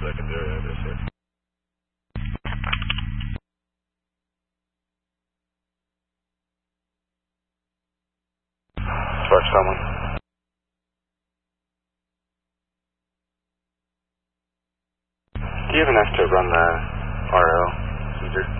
secondary address here. Spark someone. Do you have enough to run the RO, Caesar?